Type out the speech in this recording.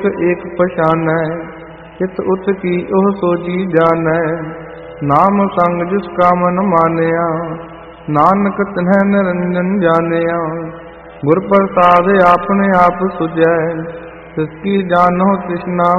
एक पछानै, चित उत की ओह सोजी जानै। नाम संग जिसका मन मानया, नानक तिन्ह निरंजन जानिया। गुर प्रसाद आपने आप सुझै, तिसकी जानो तृष्णा